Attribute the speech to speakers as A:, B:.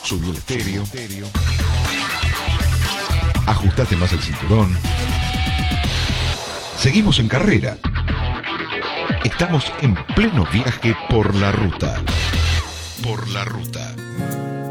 A: Subí el estéreo. Ajustate más el cinturón. Seguimos en carrera. Estamos en pleno viaje por la ruta. Por la ruta.